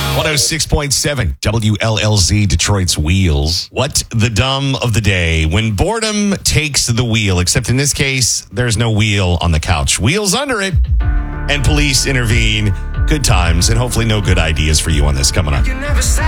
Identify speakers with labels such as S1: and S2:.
S1: 106.7 WLLZ Detroit's Wheels. What the dumb of the day when boredom takes the wheel, except in this case, there's no wheel on the couch. Wheels under it, and police intervene. Good times, and hopefully no good ideas for you on this coming up.